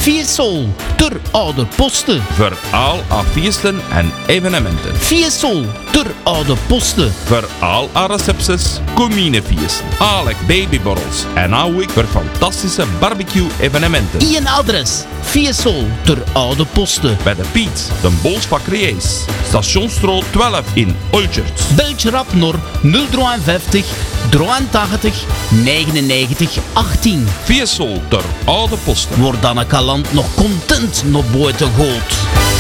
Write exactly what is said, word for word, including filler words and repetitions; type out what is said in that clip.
Fiesol, ter oude posten. Voor al aan feesten en evenementen. Fiesol, ter oude posten. Voor al aan recepties, cominefeesten, alek babyborrels en ook voor fantastische barbecue-evenementen. Ien adres, Fiesol, ter oude posten. Bij de Piet, de Bolsbakkerijs, Stationsstraat twaalf in Olchert. Beltje rap naar nul vijfenvijftig, drieëntachtig, negenennegentig, achttien. Fiesol ter oude posten. Wordt dan een kalant nog content naar buiten gooit.